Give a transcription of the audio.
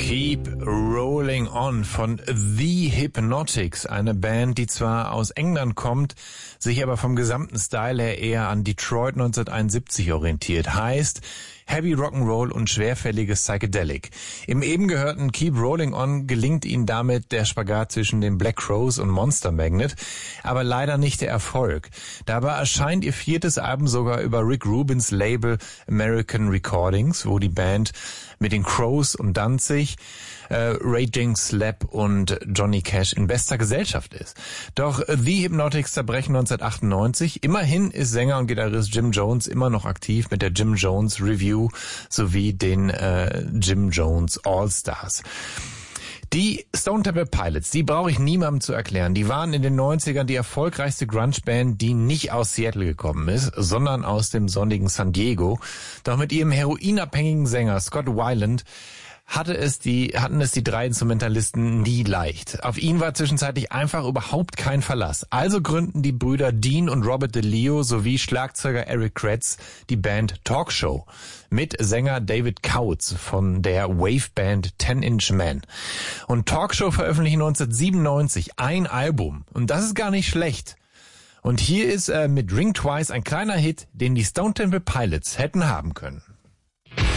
Keep Rolling On von The Hypnotics, eine Band, die zwar aus England kommt, sich aber vom gesamten Style her eher an Detroit 1971 orientiert. Heißt Heavy Rock'n'Roll und schwerfälliges Psychedelic. Im eben gehörten Keep Rolling On gelingt ihnen damit der Spagat zwischen den Black Crowes und Monster Magnet, aber leider nicht der Erfolg. Dabei erscheint ihr viertes Album sogar über Rick Rubins Label American Recordings, wo die Band mit den Crows und Danzig, Raging Slap und Johnny Cash in bester Gesellschaft ist. Doch The Hypnotics zerbrechen 1998. Immerhin ist Sänger und Gitarrist Jim Jones immer noch aktiv mit der Jim Jones Review sowie den Jim Jones All-Stars. Die Stone Temple Pilots, die brauche ich niemandem zu erklären. Die waren in den 90ern die erfolgreichste Grunge-Band, die nicht aus Seattle gekommen ist, sondern aus dem sonnigen San Diego. Doch mit ihrem heroinabhängigen Sänger Scott Weiland hatten es die drei Instrumentalisten nie leicht. Auf ihn war zwischenzeitlich einfach überhaupt kein Verlass. Also gründen die Brüder Dean und Robert DeLeo sowie Schlagzeuger Eric Kretz die Band Talkshow mit Sänger David Kautz von der Wave-Band 10-Inch Man. Und Talkshow veröffentlicht 1997 ein Album. Und das ist gar nicht schlecht. Und hier ist mit Ring Twice ein kleiner Hit, den die Stone Temple Pilots hätten haben können.